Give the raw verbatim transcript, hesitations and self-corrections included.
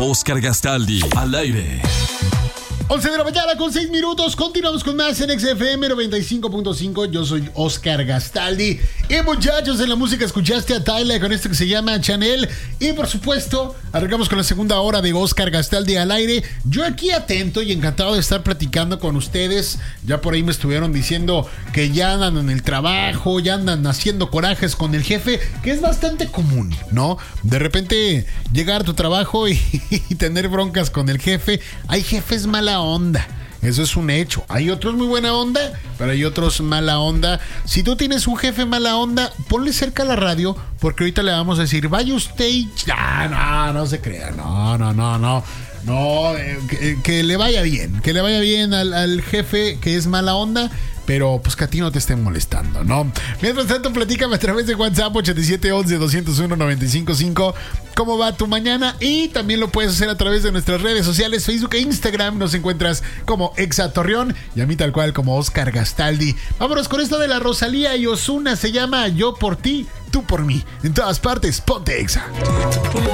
Oscar Gastaldi, al aire. once de la mañana con seis minutos. Continuamos con más en X F M noventa y cinco punto cinco. Yo soy Oscar Gastaldi. Y muchachos, en la música escuchaste a Tyler con esto que se llama Chanel. Y por supuesto, arrancamos con la segunda hora de Oscar Gastaldi al aire. Yo aquí atento y encantado de estar platicando con ustedes. Ya por ahí me estuvieron diciendo que ya andan en el trabajo, ya andan haciendo corajes con el jefe, que es bastante común, ¿no? De repente llegar a tu trabajo y, y tener broncas con el jefe. Hay jefes mala onda. Eso es un hecho. Hay otros muy buena onda, pero hay otros mala onda. Si tú tienes un jefe mala onda, ponle cerca a la radio, porque ahorita le vamos a decir, vaya usted y... Ah, no, no se crea. No, no, no, no. No, eh, que, que le vaya bien. Que le vaya bien al, al jefe que es mala onda, pero pues que a ti no te estén molestando, ¿no? Mientras tanto, platícame a través de WhatsApp ochenta y siete once doscientos uno noventa y cinco cinco cómo va tu mañana, y también lo puedes hacer a través de nuestras redes sociales, Facebook e Instagram. Nos encuentras como Exa Torreón y a mí tal cual como Oscar Gastaldi. Vámonos con esto de la Rosalía y Ozuna. Se llama Yo por ti, tú por mí. En todas partes, ponte Exa.